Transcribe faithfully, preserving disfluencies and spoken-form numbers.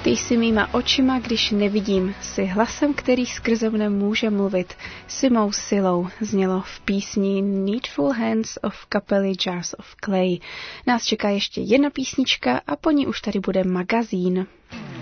Otevřej si mýma očima, když nevidím, si hlasem, který skrze mne může mluvit, si mou silou, znělo v písni Needful Hands of kapely Jars of Clay. Nás čeká ještě jedna písnička a po ní už tady bude magazín.